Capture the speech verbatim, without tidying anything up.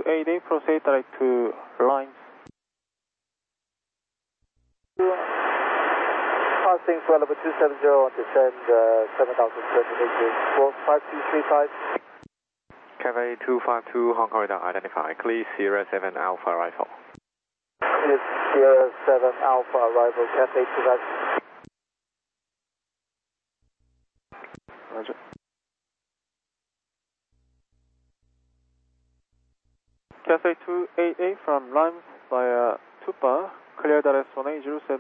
two eight eight, proceed direct to lines. Passing swell number two seven zero on descend uh, seven thousand twenty meters, four five two three five. Cathay two five two, Hong Kong radar identified, clear Sierra seven Alpha arrival. Clear Sierra seven Alpha arrival, Cathay two five two. Roger. Cathay two eight eight from Limes via Tupa, clear direct one eight zero seven.